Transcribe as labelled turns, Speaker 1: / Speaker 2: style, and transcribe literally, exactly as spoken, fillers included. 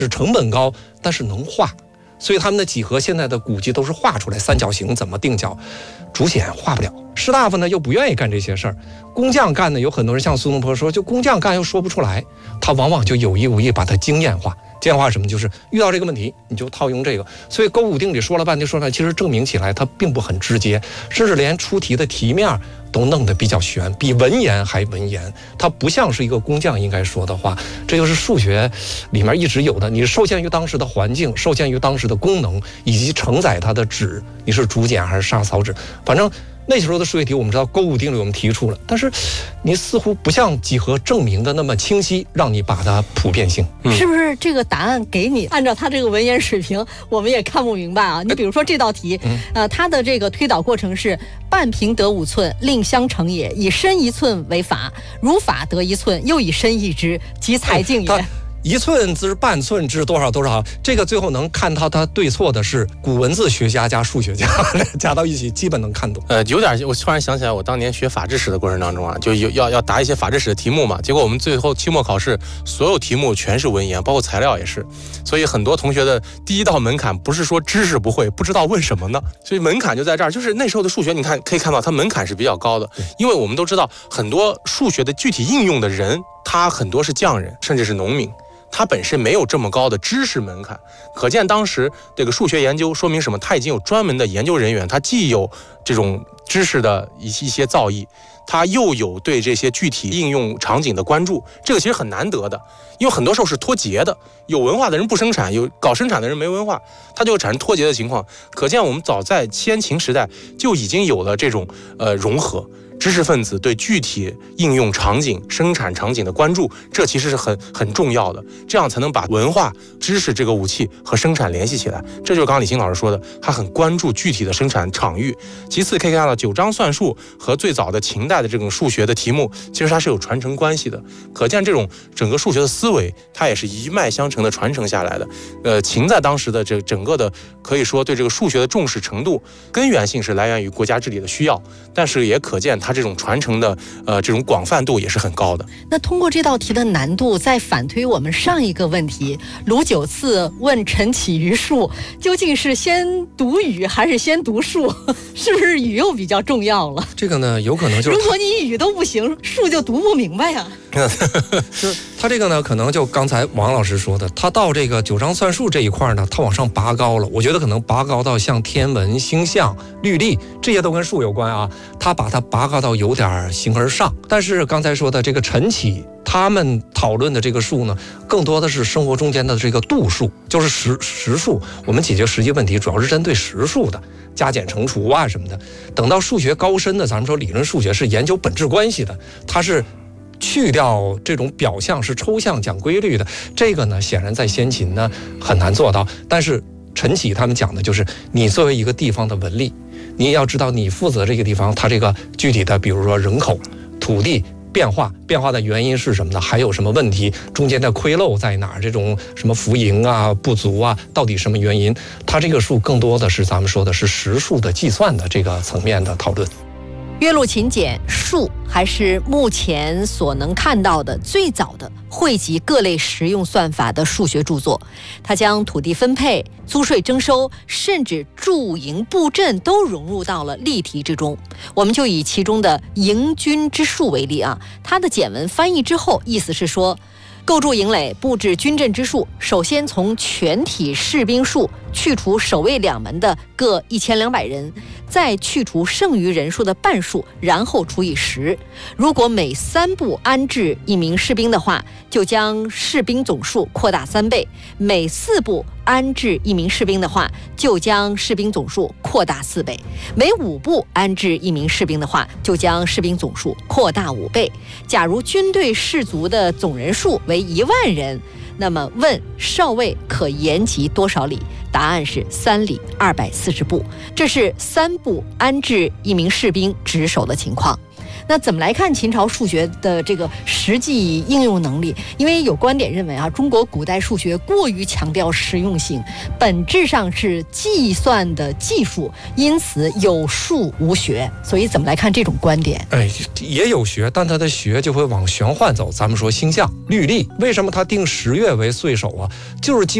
Speaker 1: 是成本高，但是能画。所以他们的几何现在的估计都是画出来，三角形怎么定角，主显画不了。士大夫呢又不愿意干这些事儿，工匠干呢，有很多人像苏东坡说，就工匠干又说不出来，他往往就有意无意把它经验化。经验化什么？就是遇到这个问题，你就套用这个。所以勾股定理说了半天，说出来其实证明起来它并不很直接，甚至连出题的题面都弄得比较悬，比文言还文言。它不像是一个工匠应该说的话，这就是数学里面一直有的。你受限于当时的环境，受限于当时的功能，以及承载它的纸，你是竹简还是沙草纸，反正。那时候的数学题，我们知道勾股定理我们提出了，但是你似乎不像几何证明的那么清晰，让你把它普遍性。
Speaker 2: 嗯、是不是这个答案给你，按照他这个文言水平，我们也看不明白啊？你比如说这道题，嗯、呃，它的这个推导过程是半平得五寸，令相乘也，以深一寸为法，如法得一寸，又以深一之，即才径也。
Speaker 1: 一寸之半寸之多少多少，这个最后能看到它对错的是古文字学家加数学家加到一起，基本能看懂。
Speaker 3: 呃，有点，我突然想起来，我当年学法制史的过程当中啊，就有要要答一些法制史的题目嘛，结果我们最后期末考试所有题目全是文言，包括材料也是，所以很多同学的第一道门槛不是说知识不会，不知道问什么呢，所以门槛就在这儿。就是那时候的数学，你看可以看到它门槛是比较高的，因为我们都知道很多数学的具体应用的人，他很多是匠人，甚至是农民。它本身没有这么高的知识门槛，可见当时这个数学研究说明什么？它已经有专门的研究人员，它既有这种知识的一一些造诣，它又有对这些具体应用场景的关注，这个其实很难得的，因为很多时候是脱节的，有文化的人不生产，有搞生产的人没文化，它就会产生脱节的情况。可见我们早在先秦时代就已经有了这种呃融合。知识分子对具体应用场景、生产场景的关注，这其实是很很重要的，这样才能把文化、知识这个武器和生产联系起来。这就是刚刚李欣老师说的，他很关注具体的生产场域。其次可以看到九章算术和最早的秦代的这种数学的题目，其实它是有传承关系的。可见这种整个数学的思维，它也是一脉相承的传承下来的。呃，秦在当时的这整个的可以说对这个数学的重视程度，根源性是来源于国家治理的需要，但是也可见它这种传承的呃这种广泛度也是很高的。
Speaker 2: 那通过这道题的难度，再反推我们上一个问题，卢九次问陈启于数，究竟是先读语还是先读数？是不是语又比较重要了？
Speaker 1: 这个呢，有可能就是
Speaker 2: 如果你语都不行，数就读不明白呀、啊。
Speaker 1: 就是他这个呢，可能就刚才王老师说的，他到这个九章算术这一块呢，他往上拔高了。我觉得可能拔高到像天文、星象、律历这些都跟数有关啊，他把它拔高到有点形而上。但是刚才说的这个陈启他们讨论的这个数呢，更多的是生活中间的这个度数，就是实实数。我们解决实际问题主要是针对实数的，加减乘除啊什么的。等到数学高深的，咱们说理论数学是研究本质关系的，它是去掉这种表象，是抽象讲规律的。这个呢，显然在先秦呢很难做到。但是陈启他们讲的就是，你作为一个地方的文力，你也要知道你负责这个地方它这个具体的，比如说人口、土地变化，变化的原因是什么呢？还有什么问题？中间的亏漏在哪儿？这种什么浮盈啊、不足啊，到底什么原因？它这个数更多的是咱们说的是实数的计算的这个层面的讨论。
Speaker 2: 岳麓秦简数还是目前所能看到的最早的汇集各类实用算法的数学著作。它将土地分配、租税征收，甚至驻营布阵都融入到了例题之中。我们就以其中的营军之数为例啊，它的简文翻译之后，意思是说，构筑营垒、布置军阵之数，首先从全体士兵数去除守卫两门的各一千两百人，再去除剩余人数的半数，然后除以十。如果每三步安置一名士兵的话，就将士兵总数扩大三倍；每四步安置一名士兵的话，就将士兵总数扩大四倍；每五步安置一名士兵的话，就将士兵总数扩大五倍。假如军队士卒的总人数为一万人，那么问少尉可延及多少里？答案是三里二百四十步。这是三步安置一名士兵值守的情况。 那怎么来看秦朝数学的这个实际应用能力？因为有观点认为啊，中国古代数学过于强调实用性，本质上是计算的技术，因此有数无学。所以怎么来看这种观点？
Speaker 1: 哎，也有学，但它的学就会往玄幻走。咱们说星象、律历，为什么它定十月为岁首啊？就是